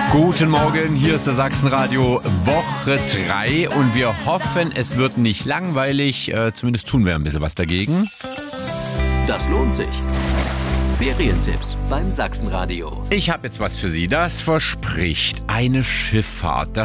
Guten Morgen, hier ist der Sachsenradio Woche 3 und wir hoffen, es wird nicht langweilig, zumindest tun wir ein bisschen was dagegen. Das lohnt sich. Ferientipps beim Sachsenradio. Ich habe jetzt was für Sie, das verspricht eine Schifffahrt. Das